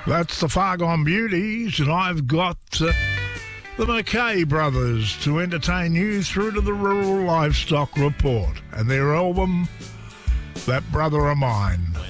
That's the Far Gone Beauties, and I've got the McKay Brothers to entertain you through to the Rural Livestock Report and their album, That Brother of Mine.